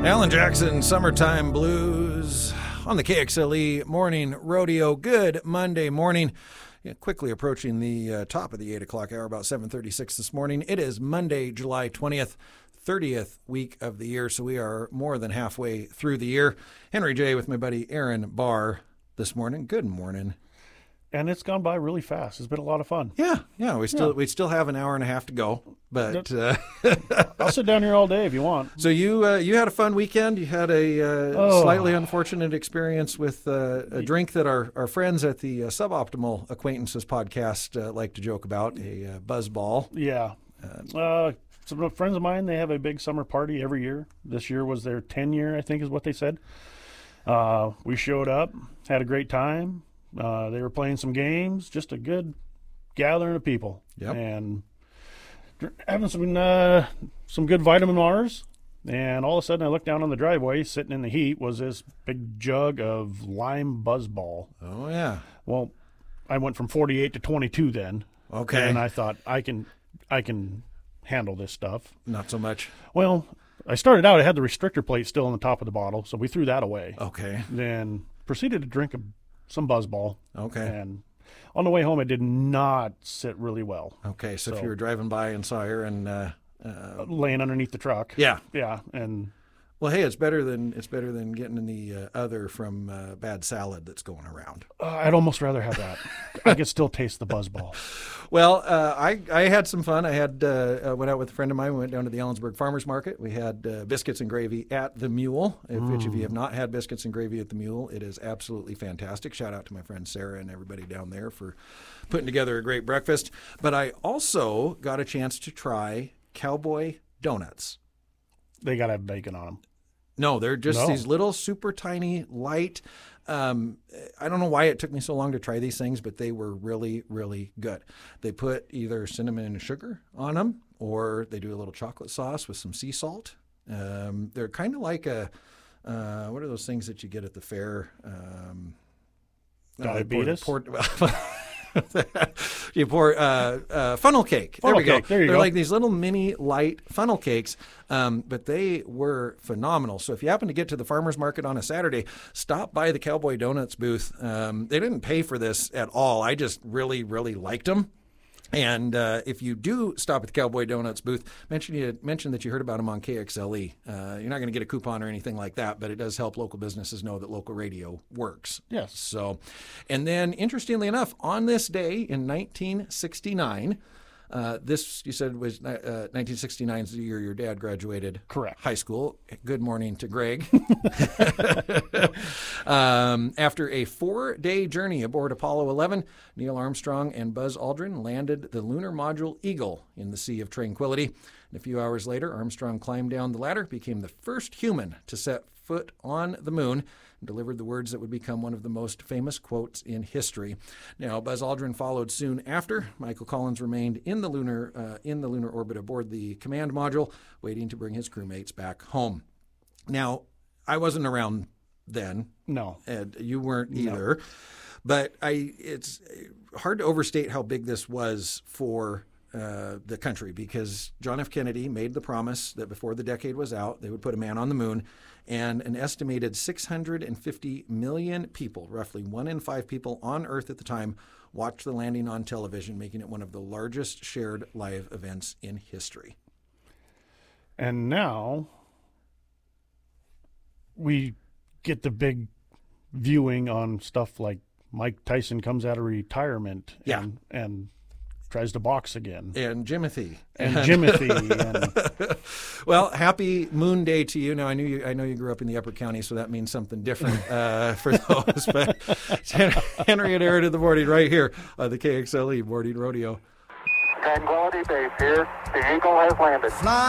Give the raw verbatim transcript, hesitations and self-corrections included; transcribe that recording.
Alan Jackson, Summertime Blues on the K X L E Morning Rodeo. Good Monday morning. Yeah, quickly approaching the uh, top of the eight o'clock hour, about seven thirty-six this morning. It is Monday, July twentieth, thirtieth week of the year, so we are more than halfway through the year. Henry J. with my buddy Aaron Barr this morning. Good morning. And it's gone by really fast. It's been a lot of fun. Yeah, yeah. We still Yeah. we still have an hour and a half to go, but uh, I'll sit down here all day if you want. so you uh, you had a fun weekend. You had a uh, Oh. slightly unfortunate experience with uh, a drink that our, our friends at the uh, Suboptimal Acquaintances podcast uh, like to joke about, a uh, buzz ball. Yeah. Uh, some friends of mine, they have a big summer party every year. This year was their ten year, I think is what they said. Uh, we showed up, had a great time. Uh, they were playing some games, just a good gathering of people. Yep. And dr- having some uh, some good vitamin R's. And all of a sudden I looked down on the driveway, sitting in the heat, was this big jug of lime buzzball. Oh yeah. Well, I went from forty-eight to twenty-two then. Okay. And I thought I can I can handle this stuff. Not so much. Well, I started out, I had the restrictor plate still on the top of the bottle, so we threw that away. Okay. Then proceeded to drink a, some Buzzball. Okay. And on the way home, it did not sit really well. Okay. So, if So- you were driving by and saw her, and uh, uh, Laying underneath the truck. yeah. Yeah, and Well, hey, it's better than it's better than getting in the uh, other from uh, bad salad that's going around. uh, I'd almost rather have that. I could still taste the Buzzball. Well, uh, I I had some fun. I had uh, uh, went out with a friend of mine. We went down to the Ellensburg Farmers Market. We had uh, biscuits and gravy at the Mule. If which of you have not had biscuits and gravy at the Mule, it is absolutely fantastic. Shout out to my friend Sarah and everybody down there for putting together a great breakfast. But I also got a chance to try Cowboy Donuts. They got to have bacon on them. No, they're just No. these little super tiny light. Um, I don't know why it took me so long to try these things, but they were really, really good. They put either cinnamon and sugar on them, or they do a little chocolate sauce with some sea salt. Um, they're kind of like a, uh, what are those things that you get at the fair? Um, Diabetes? Uh, port, port, you pour uh, uh, funnel cake. Funnel there we cake. go. There you They're go. like these little mini light funnel cakes, um, but they were phenomenal. So if you happen to get to the farmer's market on a Saturday, stop by the Cowboy Donuts booth. Um, they didn't pay for this at all. I just really, really liked them. And uh, if you do stop at the Cowboy Donuts booth, mention you mention that you heard about them on K X L E. Uh, you're not going to get a coupon or anything like that, but it does help local businesses know that local radio works. Yes. So, and then interestingly enough, on this day in nineteen sixty-nine, uh, this you said was uh, nineteen sixty-nine is the year your dad graduated Correct. high school. Good morning to Greg. um, after a four-day journey aboard Apollo eleven, Neil Armstrong and Buzz Aldrin landed the lunar module Eagle in the Sea of Tranquility. And a few hours later, Armstrong climbed down the ladder, became the first human to set foot on the moon, and delivered the words that would become one of the most famous quotes in history. Now, Buzz Aldrin followed soon after. Michael Collins remained in the lunar uh, in the lunar orbit aboard the command module, waiting to bring his crewmates back home. Now, I wasn't around then. No. Ed, you weren't No. either. But I, it's hard to overstate how big this was for uh, the country, because John F. Kennedy made the promise that before the decade was out, they would put a man on the moon, and an estimated six hundred fifty million people, roughly one in five people on Earth at the time, watched the landing on television, making it one of the largest shared live events in history. And now we get the big viewing on stuff like Mike Tyson comes out of retirement Yeah. and, and tries to box again. And Jimothy. And Jimothy. and Well, happy Moon Day to you. Now, I knew you. I know you grew up in the Upper County, so that means something different uh, for those. But Henry and Aaron in the morning, right here on the K X L E Morning Rodeo. Tranquility Base here. The Eagle has landed.